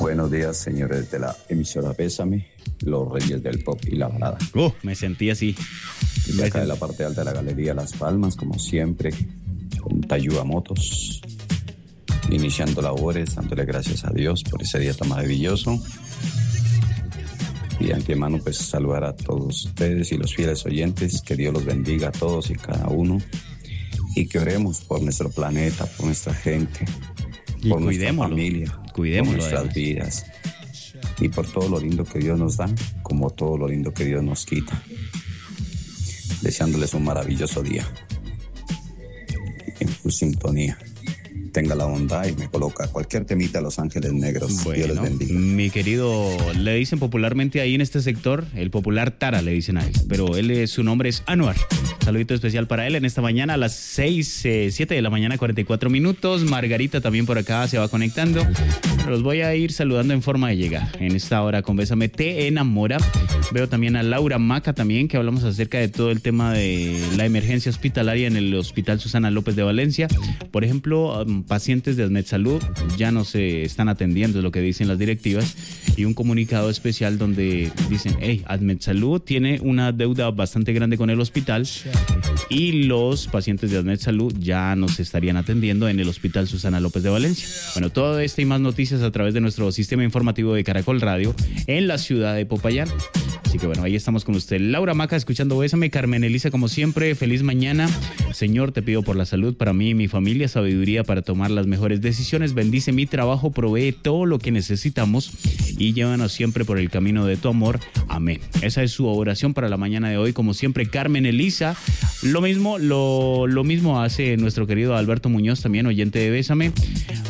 Buenos días, señores de la emisora Bésame, los reyes del pop y la balada. Me sentí así. De acá de la parte alta de la galería Las Palmas, como siempre, con Tayuba Motos, iniciando labores, dándole gracias a Dios por ese día tan maravilloso. Y de antemano, pues saludar a todos ustedes y los fieles oyentes, que Dios los bendiga a todos y cada uno, y que oremos por nuestro planeta, por nuestra gente, por nuestra familia, por nuestras vidas y por todo lo lindo que Dios nos da, como todo lo lindo que Dios nos quita. Deseándoles un maravilloso día en su sintonía. Tenga la bondad y me coloca cualquier temita a Los Ángeles Negros. Bueno, Dios les bendiga. Mi querido, le dicen popularmente ahí en este sector, el popular Tara le dicen a él, pero su nombre es Anuar. Saludito especial para él en esta mañana a las 7 de la mañana, 44 minutos. Margarita también por acá se va conectando. Los voy a ir saludando en forma de llegar. En esta hora con Bésame Te Enamora. Veo también a Laura Maca también, que hablamos acerca de todo el tema de la emergencia hospitalaria en el Hospital Susana López de Valencia. Por ejemplo, pacientes de AdmetSalud ya no se están atendiendo, es lo que dicen las directivas, y un comunicado especial donde dicen, AdmetSalud tiene una deuda bastante grande con el hospital y los pacientes de AdmetSalud ya no se estarían atendiendo en el Hospital Susana López de Valencia. Bueno, todo esto y más noticias a través de nuestro sistema informativo de Caracol Radio en la ciudad de Popayán. Así que bueno, ahí estamos con usted. Laura Maca escuchando Bésame. Carmen Elisa, como siempre, feliz mañana. Señor, te pido por la salud para mí y mi familia, sabiduría para tomar las mejores decisiones. Bendice mi trabajo, provee todo lo que necesitamos y llévanos siempre por el camino de tu amor. Amén. Esa es su oración para la mañana de hoy. Como siempre, Carmen Elisa. Lo mismo hace nuestro querido Alberto Muñoz, también oyente de Bésame.